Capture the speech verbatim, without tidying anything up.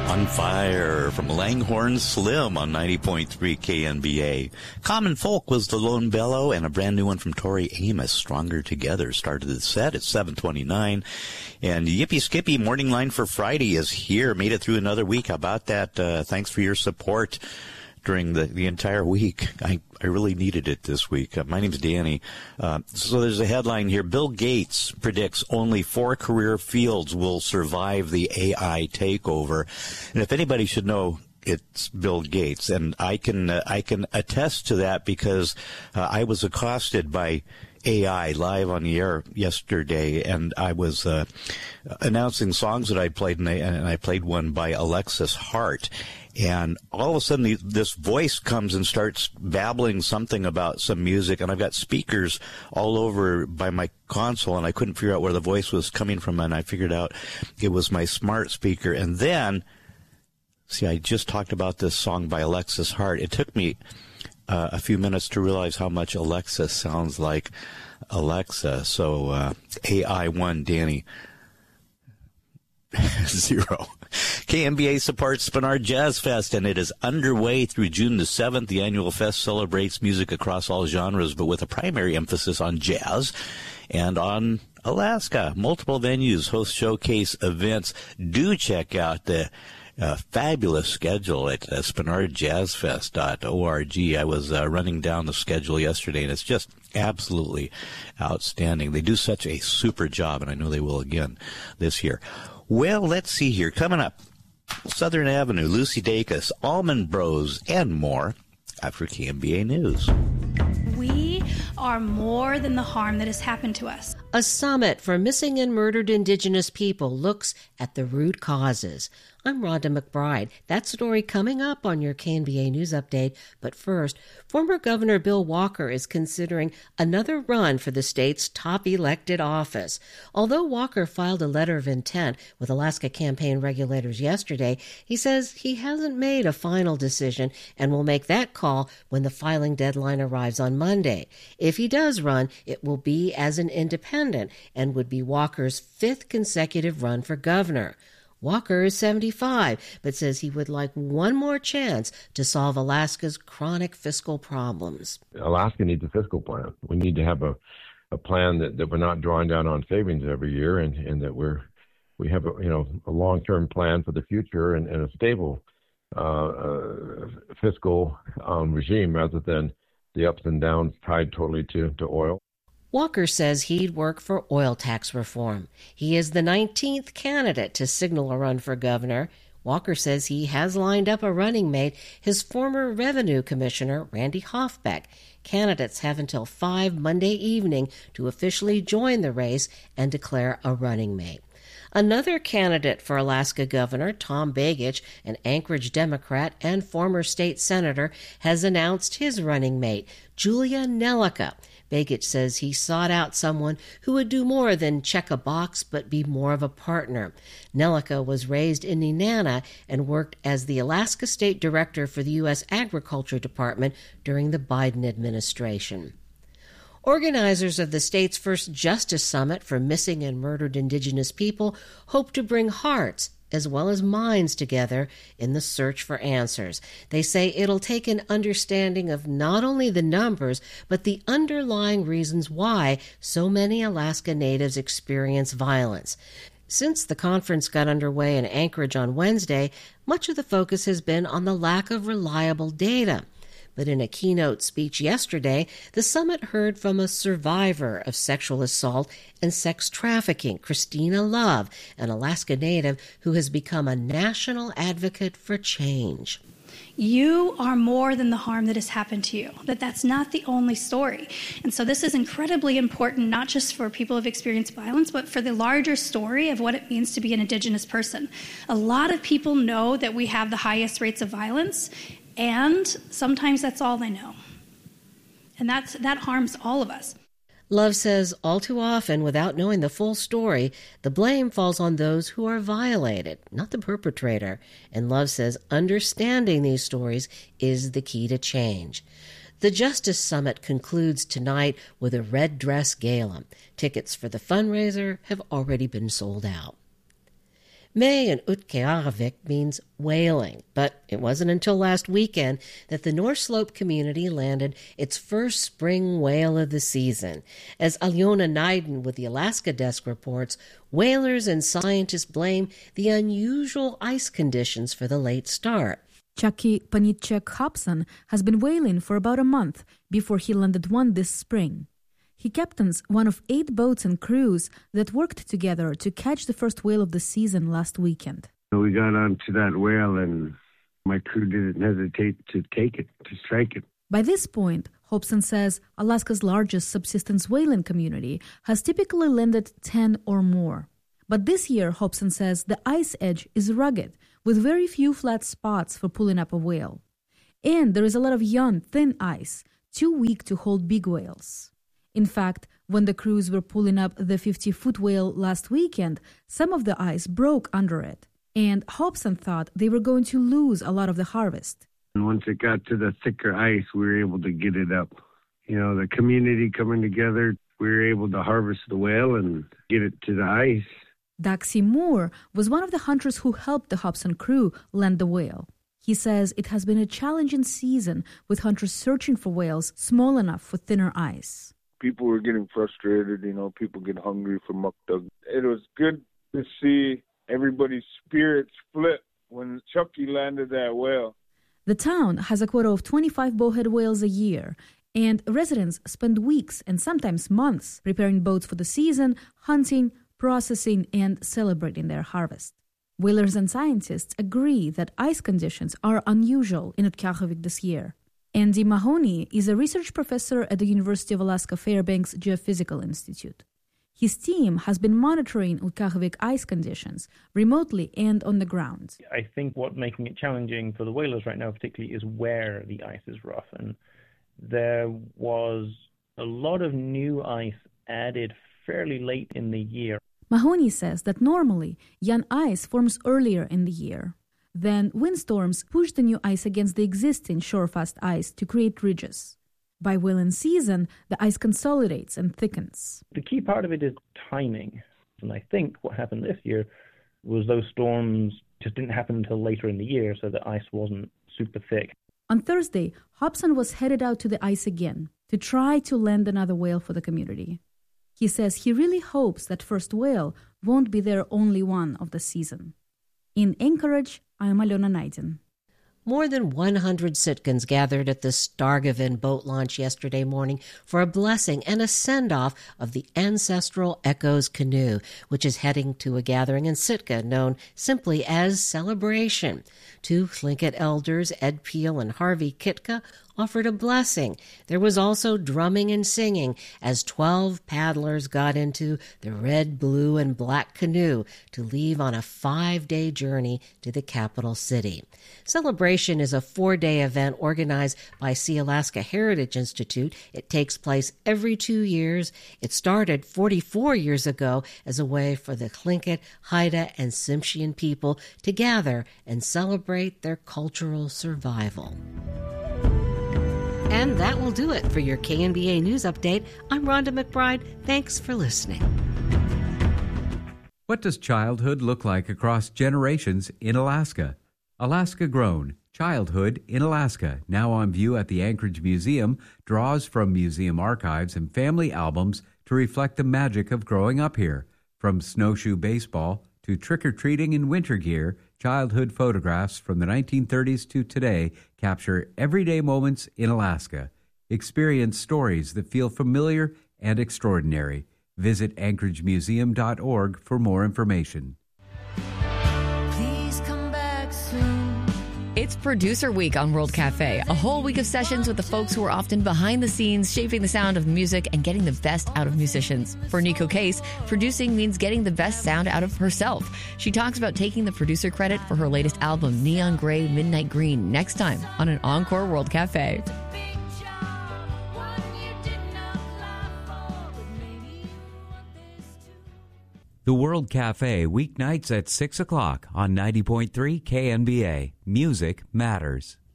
On Fire from Langhorne Slim on ninety point three K N B A. Common Folk was the Lone Bellow, and a brand new one from Tori Amos, Stronger Together, started the set at seven twenty-nine. And Yippee Skippy, Morning Line for Friday is here. Made it through another week. How about that? Uh, thanks for your support during the, the entire week. I, I really needed it this week. Uh, my name's Danny. Uh, so there's a headline here. Bill Gates predicts only four career fields will survive the A I takeover. And if anybody should know, it's Bill Gates. And I can, uh, I can attest to that because uh, I was accosted by A I live on the air yesterday, and I was uh, announcing songs that I played, and I, and I played one by Alexis Hart. And all of a sudden, the, this voice comes and starts babbling something about some music, and I've got speakers all over by my console, and I couldn't figure out where the voice was coming from, and I figured out it was my smart speaker. And then, see, I just talked about this song by Alexis Hart. It took me uh, a few minutes to realize how much Alexa sounds like Alexa. So uh, A I one, Danny. Zero. K M B A supports Spenard Jazz Fest, and it is underway through June the seventh. The annual fest celebrates music across all genres, but with a primary emphasis on jazz and on Alaska. Multiple venues host showcase events. Do check out the uh, fabulous schedule at uh, spenard jazz fest dot org. I was uh, running down the schedule yesterday, and it's just absolutely outstanding. They do such a super job, and I know they will again this year. Well, let's see here. Coming up, Southern Avenue, Lucy Dacus, Almond Bros, and more after K M B A News. We are more than the harm that has happened to us. A summit for missing and murdered Indigenous people looks at the root causes. I'm Rhonda McBride. That story coming up on your K N B A News Update. But first, former Governor Bill Walker is considering another run for the state's top elected office. Although Walker filed a letter of intent with Alaska campaign regulators yesterday, he says he hasn't made a final decision and will make that call when the filing deadline arrives on Monday. If he does run, it will be as an independent and would be Walker's fifth consecutive run for governor. Walker is seventy-five, but says he would like one more chance to solve Alaska's chronic fiscal problems. Alaska needs a fiscal plan. We need to have a, a plan that, that we're not drawing down on savings every year, and, and that we're we have a you know a long-term plan for the future and, and a stable uh, uh, fiscal um, regime rather than the ups and downs tied totally to, to oil. Walker says he'd work for oil tax reform. He is the nineteenth candidate to signal a run for governor. Walker says he has lined up a running mate, his former revenue commissioner, Randy Hoffbeck. Candidates have until five Monday evening to officially join the race and declare a running mate. Another candidate for Alaska Governor, Tom Begich, an Anchorage Democrat and former state senator, has announced his running mate, Julia Nelica. Begich says he sought out someone who would do more than check a box but be more of a partner. Nelica was raised in Nenana and worked as the Alaska State Director for the U S Agriculture Department during the Biden administration. Organizers of the state's first Justice Summit for Missing and Murdered Indigenous People hope to bring hearts as well as minds together in the search for answers. They say it'll take an understanding of not only the numbers, but the underlying reasons why so many Alaska Natives experience violence. Since the conference got underway in Anchorage on Wednesday, much of the focus has been on the lack of reliable data. But in a keynote speech yesterday, the summit heard from a survivor of sexual assault and sex trafficking, Christina Love, an Alaska Native who has become a national advocate for change. You are more than the harm that has happened to you, that that's not the only story. And so this is incredibly important, not just for people who have experienced violence, but for the larger story of what it means to be an Indigenous person. A lot of people know that we have the highest rates of violence, and sometimes that's all they know. And that's, that harms all of us. Love says all too often, without knowing the full story, the blame falls on those who are violated, not the perpetrator. And Love says understanding these stories is the key to change. The Justice Summit concludes tonight with a red dress gala. Tickets for the fundraiser have already been sold out. May in Utqiagvik means whaling, but it wasn't until last weekend that the North Slope community landed its first spring whale of the season. As Alyona Naiden with the Alaska Desk reports, whalers and scientists blame the unusual ice conditions for the late start. Chucky Panitchek Hobson has been whaling for about a month before he landed one this spring. He captains one of eight boats and crews that worked together to catch the first whale of the season last weekend. We got onto that whale and my crew didn't hesitate to take it, to strike it. By this point, Hobson says Alaska's largest subsistence whaling community has typically landed ten or more. But this year, Hobson says the ice edge is rugged, with very few flat spots for pulling up a whale. And there is a lot of young, thin ice, too weak to hold big whales. In fact, when the crews were pulling up the fifty-foot whale last weekend, some of the ice broke under it, and Hobson thought they were going to lose a lot of the harvest. And once it got to the thicker ice, we were able to get it up. You know, the community coming together, we were able to harvest the whale and get it to the ice. Daxi Moore was one of the hunters who helped the Hobson crew land the whale. He says it has been a challenging season with hunters searching for whales small enough for thinner ice. People were getting frustrated, you know, people get hungry for mukdug. It was good to see everybody's spirits flip when Chucky landed that whale. The town has a quota of twenty-five bowhead whales a year, and residents spend weeks and sometimes months preparing boats for the season, hunting, processing, and celebrating their harvest. Whalers and scientists agree that ice conditions are unusual in Utqiagvik this year. Andy Mahoney is a research professor at the University of Alaska Fairbanks Geophysical Institute. His team has been monitoring Utqiagvik ice conditions remotely and on the ground. I think what's making it challenging for the whalers right now particularly is where the ice is rough. And there was a lot of new ice added fairly late in the year. Mahoney says that normally young ice forms earlier in the year. Then windstorms push the new ice against the existing shore-fast ice to create ridges. By whaling season, the ice consolidates and thickens. The key part of it is timing. And I think what happened this year was those storms just didn't happen until later in the year, so the ice wasn't super thick. On Thursday, Hobson was headed out to the ice again to try to land another whale for the community. He says he really hopes that first whale won't be their only one of the season. In Anchorage, I'm Alyona Naiden. More than one hundred Sitkans gathered at the Stargavin boat launch yesterday morning for a blessing and a send-off of the ancestral Echoes canoe, which is heading to a gathering in Sitka known simply as Celebration. Two Tlingit elders, Ed Peel and Harvey Kitka, offered a blessing. There was also drumming and singing as twelve paddlers got into the red, blue, and black canoe to leave on a five-day journey to the capital city. Celebration is a four-day event organized by Sealaska Heritage Institute. It takes place every two years. It started forty-four years ago as a way for the Tlingit, Haida, and Tsimshian people to gather and celebrate their cultural survival. And that will do it for your K N B A News Update. I'm Rhonda McBride. Thanks for listening. What does childhood look like across generations in Alaska? Alaska Grown, Childhood in Alaska, now on view at the Anchorage Museum, draws from museum archives and family albums to reflect the magic of growing up here. From snowshoe baseball to trick-or-treating in winter gear, childhood photographs from the nineteen thirties to today capture everyday moments in Alaska. Experience stories that feel familiar and extraordinary. Visit anchorage museum dot org for more information. Please come back soon. It's Producer Week on World Cafe, a whole week of sessions with the folks who are often behind the scenes, shaping the sound of music and getting the best out of musicians. For Nico Case, producing means getting the best sound out of herself. She talks about taking the producer credit for her latest album, Neon Gray, Midnight Green, next time on an Encore World Cafe. The World Cafe, weeknights at six o'clock on ninety point three K N B A. Music matters.